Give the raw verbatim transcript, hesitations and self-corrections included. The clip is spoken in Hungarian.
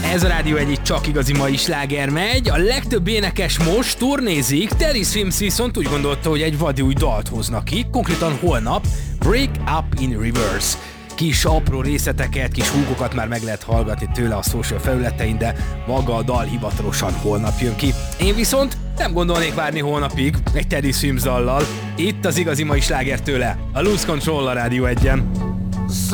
Ez a Rádió egy itt csak igazi mai sláger megy. A legtöbb énekes most turnézik, Teddy Swims viszont úgy gondolta, hogy egy vadi új dalt hoznak ki, konkrétan holnap, Break Up in Reverse. Kis apró részleteket, kis húgokat már meg lehet hallgatni tőle a social felületein, de maga a dal hivatalosan holnap jön ki. Én viszont nem gondolnék várni holnapig egy Teddy Swims dallal. Itt az igazi mai sláger tőle, a Lose Control a Rádió egyen.